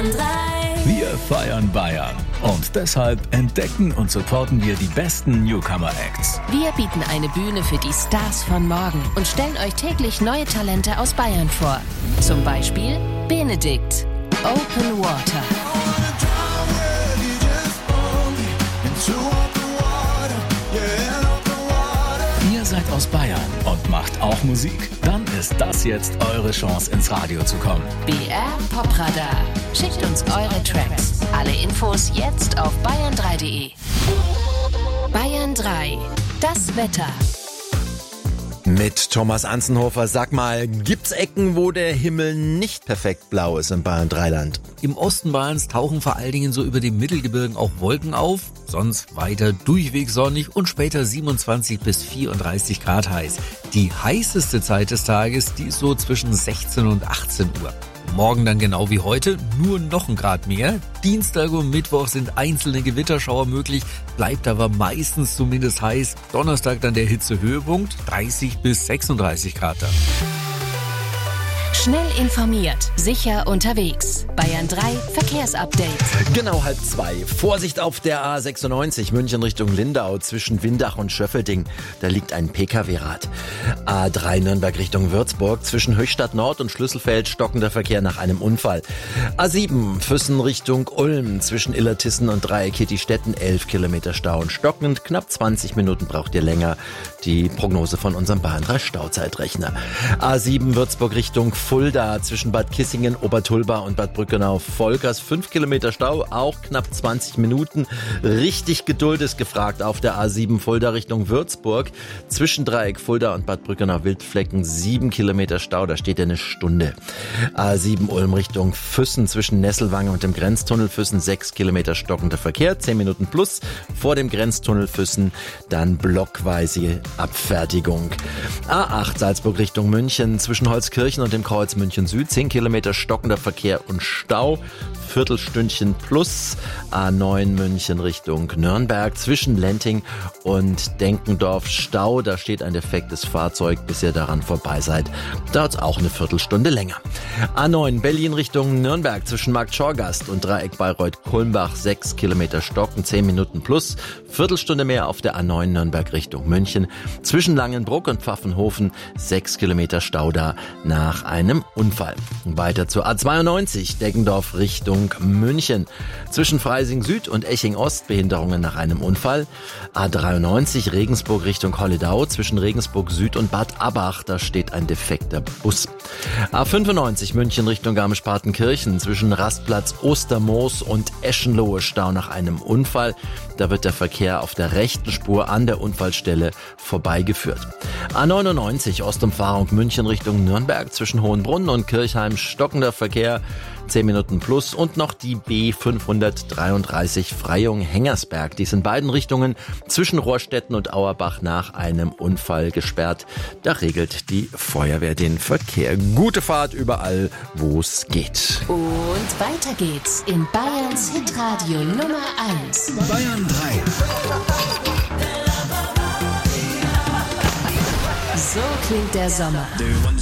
Wir feiern Bayern und deshalb entdecken und supporten wir die besten Newcomer-Acts. Wir bieten eine Bühne für die Stars von morgen und stellen euch täglich neue Talente aus Bayern vor. Zum Beispiel Benedikt, Open Water. Ihr seid aus Bayern und macht auch Musik? Dann ist das jetzt eure Chance, ins Radio zu kommen. BR Popradar. Schickt uns eure Tracks. Alle Infos jetzt auf bayern3.de. Bayern 3. Das Wetter. Mit Thomas Anzenhofer. Sag mal, gibt's Ecken, wo der Himmel nicht perfekt blau ist im Bayern 3-Land? Im Osten Bayerns tauchen vor allen Dingen so über dem Mittelgebirgen auch Wolken auf, sonst weiter durchweg sonnig und später 27 bis 34 Grad heiß. Die heißeste Zeit des Tages, die ist so zwischen 16 und 18 Uhr. Morgen dann genau wie heute, nur noch ein Grad mehr. Dienstag und Mittwoch sind einzelne Gewitterschauer möglich, bleibt aber meistens zumindest heiß. Donnerstag dann der Hitzehöhepunkt, 30 bis 36 Grad dann. Schnell informiert, sicher unterwegs. Bayern 3 Verkehrsupdate. Genau 1:30. Vorsicht auf der A96 München Richtung Lindau zwischen Windach und Schöffelding. Da liegt ein Pkw-Rad. A3 Nürnberg Richtung Würzburg zwischen Höchstadt Nord und Schlüsselfeld stockender Verkehr nach einem Unfall. A7 Füssen Richtung Ulm zwischen Illertissen und Dreieck-Kittistetten 11 Kilometer Stau und stockend. Knapp 20 Minuten braucht ihr länger. Die Prognose von unserem Bayern 3 Stauzeitrechner. A7 Würzburg Richtung Fulda zwischen Bad Kissingen, Obertulba und Bad Brückenau-Volkers 5 Kilometer Stau, auch knapp 20 Minuten. Richtig Geduld ist gefragt auf der A7 Fulda Richtung Würzburg. Zwischen Dreieck Fulda und Bad Brückenau-Wildflecken 7 Kilometer Stau, da steht ja eine Stunde. A7 Ulm Richtung Füssen zwischen Nesselwange und dem Grenztunnel Füssen 6 Kilometer stockender Verkehr, 10 Minuten plus. Vor dem Grenztunnel Füssen dann blockweise Abfertigung. A8 Salzburg Richtung München zwischen Holzkirchen und dem Kreuz München Süd 10 Kilometer stockender Verkehr und Stau, Viertelstündchen plus. A9 München Richtung Nürnberg zwischen Lenting und Denkendorf Stau, da steht ein defektes Fahrzeug, bis ihr daran vorbei seid. Dauert auch eine Viertelstunde länger. A9 Berlin Richtung Nürnberg zwischen Marktschorgast und Dreieck Bayreuth-Kulmbach 6 Kilometer stocken, 10 Minuten plus. Viertelstunde mehr auf der A9 Nürnberg Richtung München zwischen Langenbruck und Pfaffenhofen 6 Kilometer Stau da nach einem Unfall. Weiter zur A92 Deggendorf Richtung München zwischen Freising Süd und Eching Ost Behinderungen nach einem Unfall. A93 Regensburg Richtung Holledau zwischen Regensburg Süd und Bad Abbach, da steht ein defekter Bus. A95 München Richtung Garmisch-Partenkirchen zwischen Rastplatz Ostermoos und Eschenlohe Stau nach einem Unfall. Da wird der Verkehr auf der rechten Spur an der Unfallstelle vorbeigeführt. A99 Ostumfahrung München Richtung Nürnberg zwischen Hohenbrunn und Kirchheim stockender Verkehr, 10 Minuten plus. Und noch die B533 Freyung-Hengersberg. Die ist in beiden Richtungen zwischen Rohrstetten und Auerbach nach einem Unfall gesperrt. Da regelt die Feuerwehr den Verkehr. Gute Fahrt überall, wo es geht. Und weiter geht's in Bayerns Hitradio Nummer 1. Bayern 3. So klingt der Sommer.